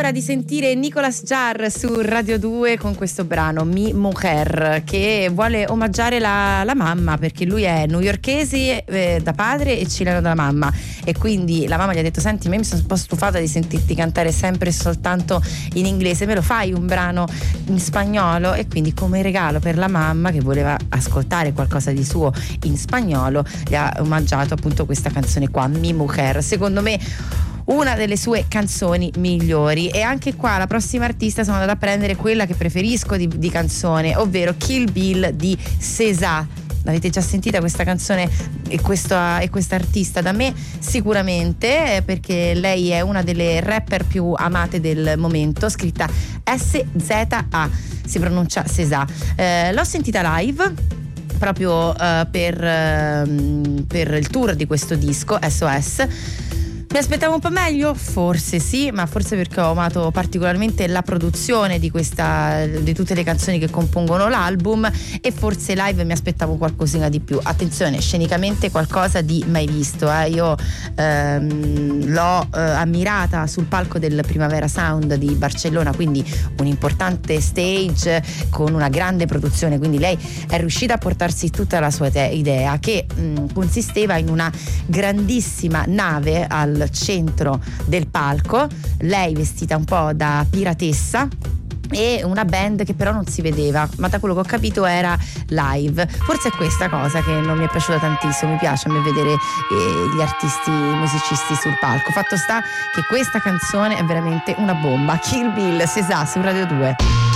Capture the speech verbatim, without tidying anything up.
ora di sentire Nicolas Jaar su Radio due con questo brano Mi Mujer, che vuole omaggiare la, la mamma, perché lui è newyorkese eh, da padre e cileno da mamma, e quindi la mamma gli ha detto: senti, me mi sono un po' stufata di sentirti cantare sempre e soltanto in inglese, me lo fai un brano in spagnolo? E quindi, come regalo per la mamma che voleva ascoltare qualcosa di suo in spagnolo, gli ha omaggiato appunto questa canzone qua, Mi Mujer, secondo me una delle sue canzoni migliori. E anche qua la prossima artista sono andata a prendere quella che preferisco di, di canzone, ovvero Kill Bill di SZA. L'avete già sentita questa canzone e questa, e questa artista? Da me sicuramente, perché lei è una delle rapper più amate del momento, scritta S Z A, si pronuncia SZA. Eh, l'ho sentita live proprio uh, per, uh, per il tour di questo disco S O S. Mi aspettavo un po' meglio? Forse sì, ma forse perché ho amato particolarmente la produzione di questa, di tutte le canzoni che compongono l'album, e forse live mi aspettavo qualcosina di più. Attenzione, scenicamente qualcosa di mai visto, eh. Io ehm, l'ho eh, ammirata sul palco del Primavera Sound di Barcellona, quindi un importante stage con una grande produzione, quindi lei è riuscita a portarsi tutta la sua te- idea, che mh, consisteva in una grandissima nave al centro del palco, lei vestita un po' da piratessa e una band che però non si vedeva, ma da quello che ho capito era live. Forse è questa cosa che non mi è piaciuta tantissimo. Mi piace a me vedere eh, gli artisti, i musicisti sul palco. Fatto sta che questa canzone è veramente una bomba. Kill Bill, SZA su Radio due.